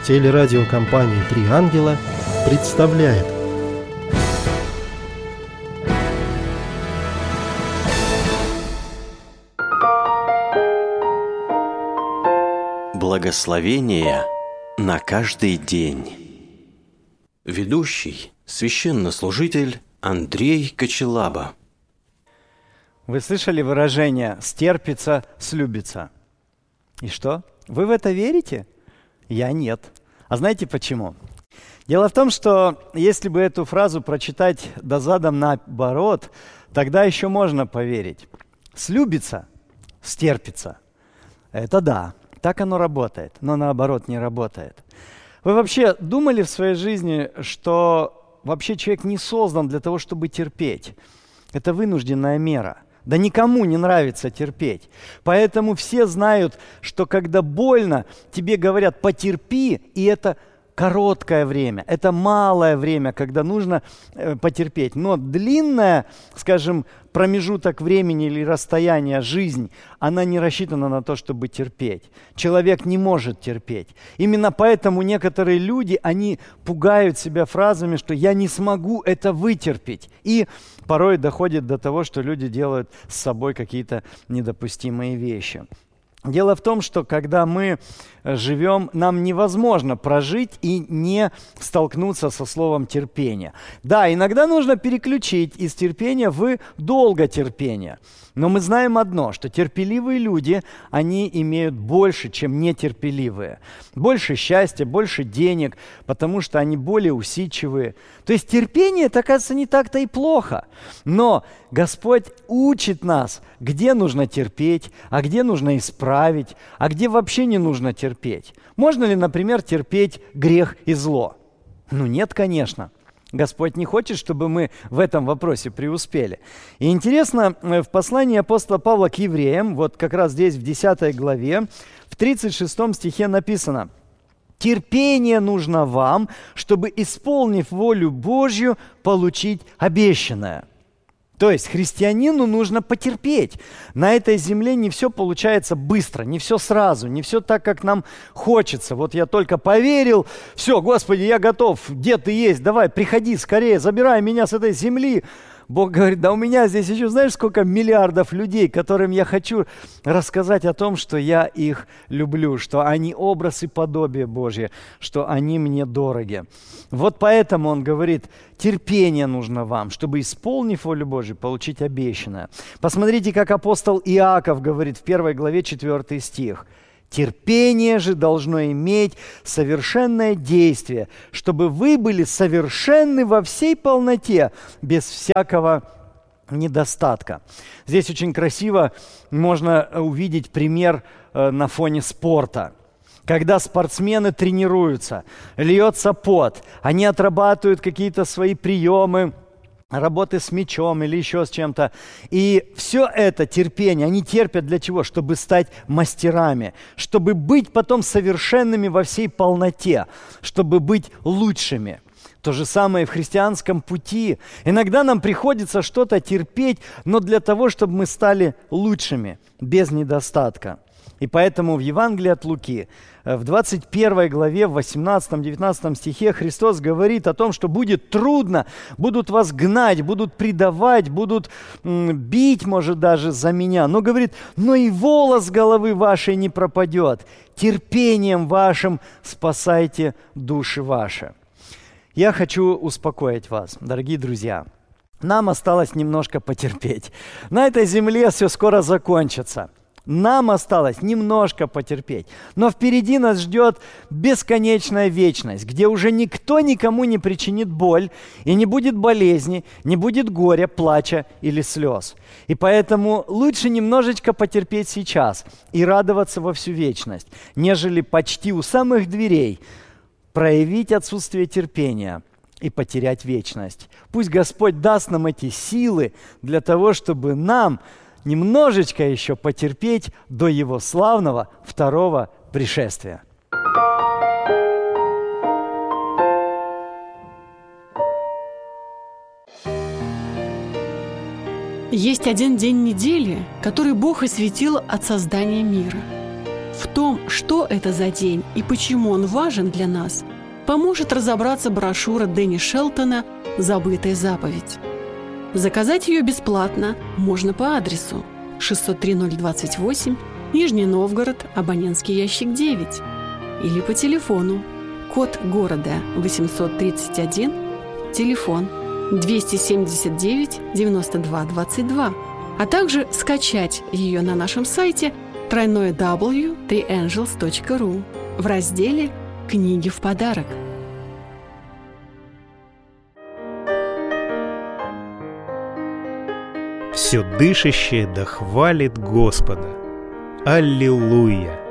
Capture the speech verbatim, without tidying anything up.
Телерадиокомпания «Три ангела» представляет. Благословение на каждый день. Ведущий – священнослужитель Андрей Кочелаба. Вы слышали выражение «стерпится, слюбится»? И что? Вы в это верите? Я нет. А знаете почему? Дело в том, что если бы эту фразу прочитать до задом наоборот, тогда еще можно поверить. Слюбится, стерпится. Это да, так оно работает, но наоборот не работает. Вы вообще думали в своей жизни, что вообще человек не создан для того, чтобы терпеть? Это вынужденная мера. Да никому не нравится терпеть. Поэтому все знают, что когда больно, тебе говорят «потерпи», и это короткое время, это малое время, когда нужно э, потерпеть. Но длинная, скажем, промежуток времени или расстояние, жизнь, она не рассчитана на то, чтобы терпеть. Человек не может терпеть. Именно поэтому некоторые люди, они пугают себя фразами, что «я не смогу это вытерпеть». И порой доходит до того, что люди делают с собой какие-то недопустимые вещи. Дело в том, что когда мы живем, нам невозможно прожить и не столкнуться со словом терпение. Да, иногда нужно переключить из терпения в долготерпение. Но мы знаем одно, что терпеливые люди, они имеют больше, чем нетерпеливые. Больше счастья, больше денег, потому что они более усидчивые. То есть терпение, это, оказывается, не так-то и плохо. Но Господь учит нас, где нужно терпеть, а где нужно исправить, а где вообще не нужно терпеть. Можно ли, например, терпеть грех и зло? Ну нет, конечно. Господь не хочет, чтобы мы в этом вопросе преуспели. И интересно, в послании апостола Павла к евреям, вот как раз здесь в десятой главе, в тридцать шестом стихе написано: «Терпение нужно вам, чтобы, исполнив волю Божью, получить обещанное». То есть христианину нужно потерпеть. На этой земле не все получается быстро, не все сразу, не все так, как нам хочется. Вот я только поверил, все, Господи, я готов, где ты есть, давай, приходи скорее, забирай меня с этой земли. Бог говорит: да у меня здесь еще знаешь сколько миллиардов людей, которым я хочу рассказать о том, что я их люблю, что они образ и подобие Божье, что они мне дороги. Вот поэтому он говорит, терпение нужно вам, чтобы, исполнив волю Божью, получить обещанное. Посмотрите, как апостол Иаков говорит в первой главе четвёртый стих. «Терпение же должно иметь совершенное действие, чтобы вы были совершенны во всей полноте, без всякого недостатка». Здесь очень красиво можно увидеть пример э, на фоне спорта. Когда спортсмены тренируются, льется пот, они отрабатывают какие-то свои приемы, работы с мячом или еще с чем-то. И все это терпение, они терпят для чего? Чтобы стать мастерами, чтобы быть потом совершенными во всей полноте, чтобы быть лучшими. То же самое и в христианском пути. Иногда нам приходится что-то терпеть, но для того, чтобы мы стали лучшими, без недостатка. И поэтому в Евангелии от Луки, в двадцать первой главе, в восемнадцатом-девятнадцатом стихе Христос говорит о том, что будет трудно, будут вас гнать, будут предавать, будут м, бить, может, даже за меня. Но говорит, но и волос с головы вашей не пропадет. Терпением вашим спасайте души ваши. Я хочу успокоить вас, дорогие друзья. Нам осталось немножко потерпеть. На этой земле все скоро закончится. Нам осталось немножко потерпеть, но впереди нас ждет бесконечная вечность, где уже никто никому не причинит боль, и не будет болезни, не будет горя, плача или слез. И поэтому лучше немножечко потерпеть сейчас и радоваться во всю вечность, нежели почти у самых дверей проявить отсутствие терпения и потерять вечность. Пусть Господь даст нам эти силы для того, чтобы нам немножечко еще потерпеть до Его славного второго пришествия. Есть один день недели, который Бог осветил от создания мира. В том, что это за день и почему он важен для нас, поможет разобраться брошюра Дэнни Шелтона «Забытая заповедь». Заказать ее бесплатно можно по адресу шестьсот три ноль двадцать восемь, Нижний Новгород, абонентский ящик девять, или по телефону, код города восемьсот тридцать один, телефон двести семьдесят девять девяносто два двадцать два, а также скачать ее на нашем сайте дабл ю дабл ю дабл ю точка три энджелс точка ру в разделе «Книги в подарок». Все дышащее да хвалит Господа. Аллилуйя!